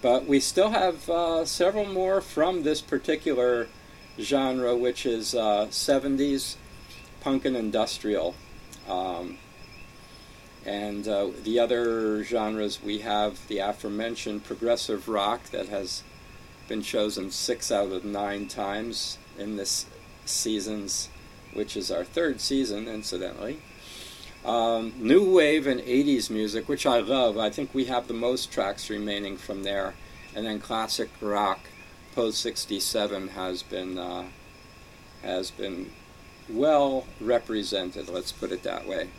But we still have several more from this particular genre, which is 70s punk and industrial. And the other genres, we have the aforementioned progressive rock that has been chosen 6 out of 9 times in this season's, which is our 3rd season, incidentally. New wave and 80s music, which I love. I think we have the most tracks remaining from there. And then classic rock, post 67 has been well represented. Let's put it that way.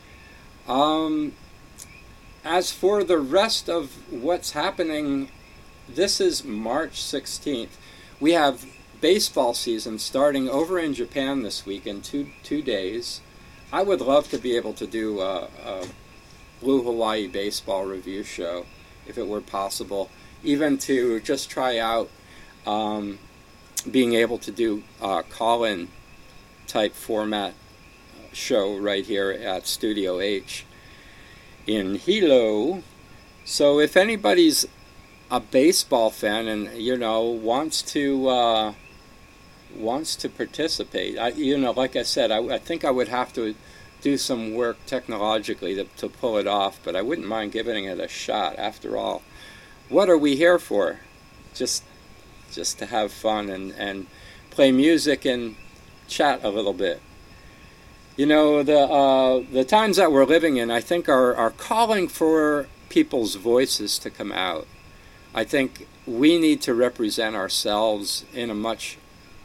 As for the rest of what's happening, this is March 16th. We have baseball season starting over in Japan this week in two days. I would love to be able to do a Blue Hawaii baseball review show if it were possible, even to just try out being able to do a call-in type format show right here at Studio H in Hilo. So if anybody's a baseball fan and wants to participate, like I said, I think I would have to do some work technologically to pull it off, but I wouldn't mind giving it a shot. After all, what are we here for? Just to have fun and play music and chat a little bit. The times that we're living in, I think, are calling for people's voices to come out. I think we need to represent ourselves in a much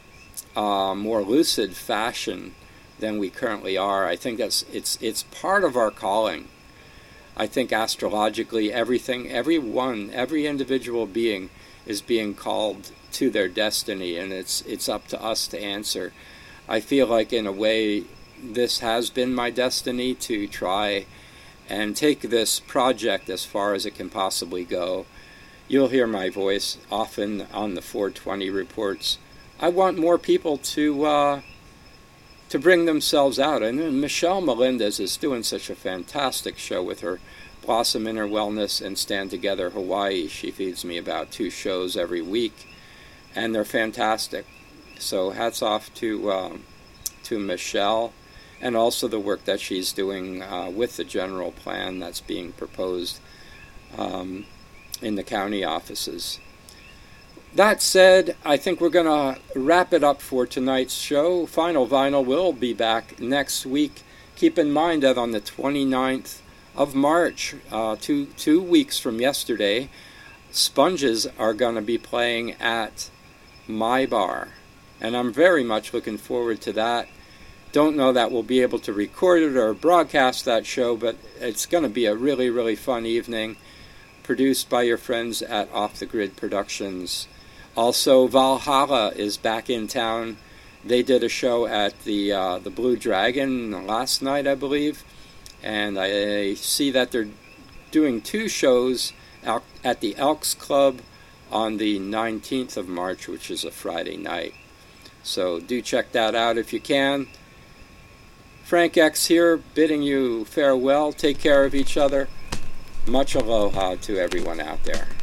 more lucid fashion than we currently are. I think it's part of our calling. I think astrologically, every individual being is being called to their destiny, and it's up to us to answer. I feel like, in a way, this has been my destiny to try and take this project as far as it can possibly go. You'll hear my voice often on the 420 reports. I want more people to bring themselves out. And Michelle Melendez is doing such a fantastic show with her Blossom Inner Wellness and Stand Together Hawaii. She feeds me about 2 shows every week, and they're fantastic. So hats off to Michelle, and also the work that she's doing with the general plan that's being proposed in the county offices. That said, I think we're going to wrap it up for tonight's show. Final Vinyl will be back next week. Keep in mind that on the 29th of March, 2 weeks from yesterday, Sponges are going to be playing at My Bar, and I'm very much looking forward to that. Don't know that we'll be able to record it or broadcast that show, but it's going to be a really, really fun evening, produced by your friends at Off the Grid Productions. Also, Valhalla is back in town. They did a show at the Blue Dragon last night, I believe, and I see that they're doing 2 shows out at the Elks Club on the 19th of March, which is a Friday night. So do check that out if you can. Frank X here, bidding you farewell. Take care of each other. Much aloha to everyone out there.